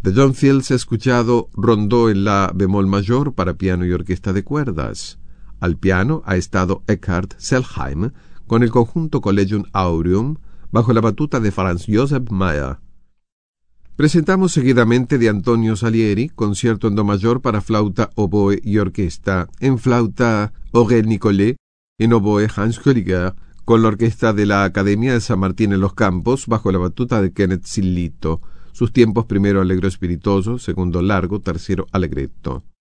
De John Fields he escuchado Rondó en la bemol mayor para piano y orquesta de cuerdas. Al piano ha estado Eckhard Selheim con el conjunto Collegium Aureum bajo la batuta de Franz Josef Mayer. Presentamos seguidamente de Antonio Salieri, concierto en do mayor para flauta, oboe y orquesta, en flauta Aurel Nicolet, en oboe Hans Kölliger, con la orquesta de la Academia de San Martín en los Campos, bajo la batuta de Kenneth Sillito. Sus tiempos: primero allegro espiritoso, segundo largo, tercero allegretto.